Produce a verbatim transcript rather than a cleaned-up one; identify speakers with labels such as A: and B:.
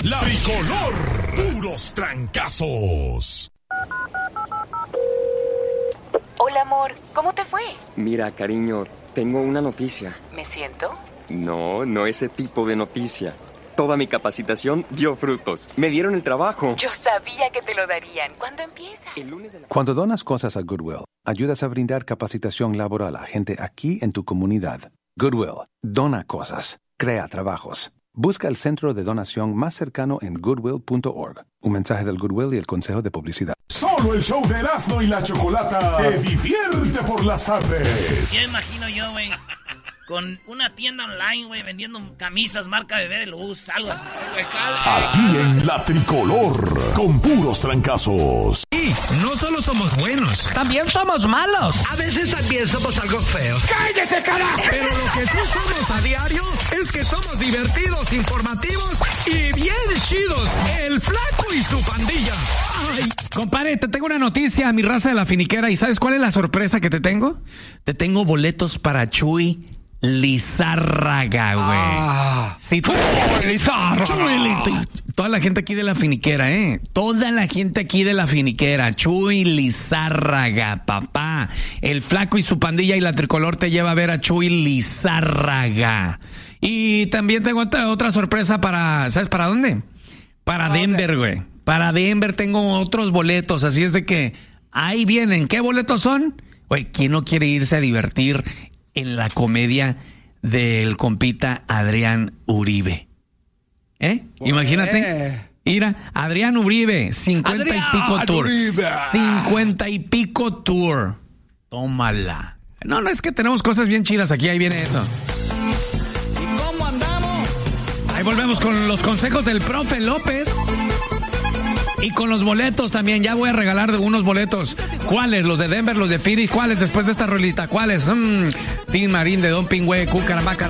A: La Tricolor, puros trancazos.
B: Hola, amor, ¿cómo te fue?
C: Mira, cariño, tengo una noticia.
B: ¿Me siento?
C: No, no ese tipo de noticia. Toda mi capacitación dio frutos. Me dieron el trabajo.
B: Yo sabía que te lo darían. ¿Cuándo empieza?
C: El lunes de la...
D: Cuando donas cosas a Goodwill, ayudas a brindar capacitación laboral a gente aquí en tu comunidad. Goodwill, dona cosas, crea trabajos. Busca el centro de donación más cercano en goodwill punto org. Un mensaje del Goodwill y el Consejo de Publicidad.
A: Solo el show de Erasmo y la Chocolata te divierte por las tardes.
E: Ya imagino yo, güey, con una tienda online, güey, vendiendo camisas marca Bebé de Luz, algo así.
A: Aquí en La Tricolor, con puros trancazos.
F: Y no solo somos buenos, también somos malos. A veces también somos algo feos. ¡Cállese, carajo! Pero lo que sí somos a diario es que somos divertidos, informativos y bien chidos. El Flaco y su pandilla. ¡Ay! Compadre, te tengo una noticia, mi raza de la finiquera. ¿Y sabes cuál es la sorpresa que te tengo? Te tengo boletos para Chuy Lizárraga, güey. Ah, sí, Chuy Lizárraga. Chuy, toda la gente aquí de la finiquera, ¿eh? Toda la gente aquí de la finiquera. Chuy Lizárraga, papá. El Flaco y su pandilla y la Tricolor te lleva a ver a Chuy Lizárraga. Y también tengo otra, otra sorpresa para... ¿Sabes para dónde? Para Denver, güey. Para Denver tengo otros boletos. Así es de que ahí vienen. ¿Qué boletos son? Güey, ¿quién no quiere irse a divertir en la comedia del compita Adrián Uribe? ¿Eh? Pues, imagínate. Mira, Adrián Uribe, cincuenta Adrián y pico tour. Uribe. cincuenta y pico tour. Tómala. No, no, es que tenemos cosas bien chidas aquí, ahí viene eso. ¿Y cómo andamos? Ahí volvemos con los consejos del profe López. Y con los boletos también, ya voy a regalar unos boletos. ¿Cuáles? Los de Denver, los de Phoenix. ¿Cuáles después de esta rolita? ¿Cuáles? Mmm, Team Marín de Don Pingüe, Cucaramaca.